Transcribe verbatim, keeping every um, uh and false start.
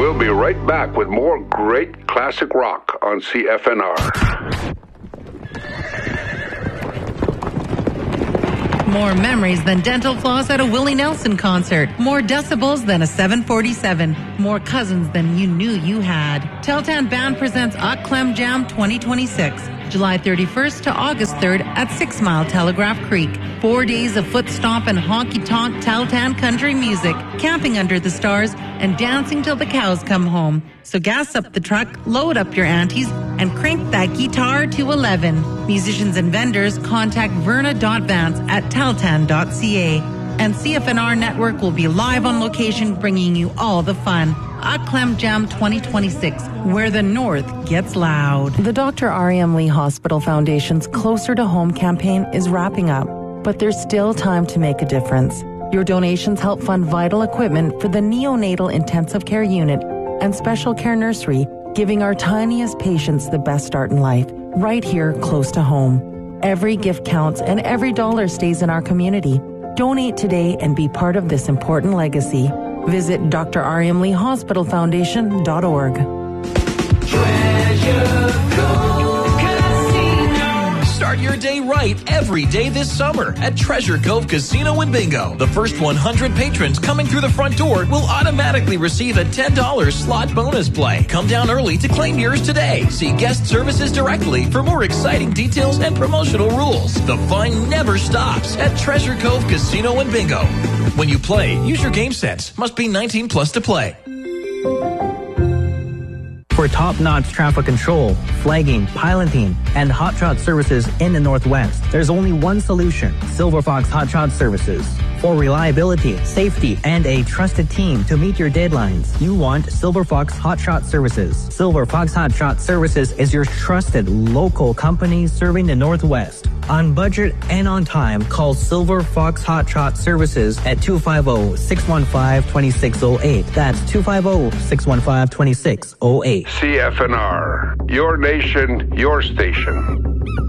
We'll be right back with more great classic rock on C F N R. More memories than dental floss at a Willie Nelson concert. More decibels than a seven forty-seven. More cousins than you knew you had. Teltan Band presents Au Clem Jam twenty twenty-six. July thirty-first to August third at Six Mile Telegraph Creek. Four days of foot stomp and honky-tonk Teltan country music, camping under the stars, and dancing till the cows come home. So gas up the truck, load up your aunties, and crank that guitar to eleven. Musicians and vendors contact verna dot vance at teltan dot c a. And C F N R Network will be live on location bringing you all the fun. Au Clem Jam twenty twenty-six, where the North gets loud. The Doctor R E M Lee Hospital Foundation's Closer to Home campaign is wrapping up, but there's still time to make a difference. Your donations help fund vital equipment for the neonatal intensive care unit and special care nursery, giving our tiniest patients the best start in life, right here close to home. Every gift counts and every dollar stays in our community. Donate today and be part of this important legacy. Visit d r r m lee hospital foundation dot org. Start your day right every day this summer at Treasure Cove Casino and Bingo. The first one hundred patrons coming through the front door will automatically receive a ten dollars slot bonus play. Come down early to claim yours today. See guest services directly for more exciting details and promotional rules. The fun never stops at Treasure Cove Casino and Bingo. When you play, use your game sense. Must be nineteen plus to play. For top-notch traffic control, flagging, piloting, and hot shot services in the Northwest, there's only one solution: Silver Fox Hot Shot Services. For reliability, safety, and a trusted team to meet your deadlines, you want Silver Fox Hot Shot Services. Silver Fox Hot Shot Services is your trusted local company serving the Northwest. On budget and on time, call Silver Fox Hot Shot Services at two five zero, six one five, two six zero eight. That's two five zero, six one five, two six zero eight. C F N R, your nation, your station.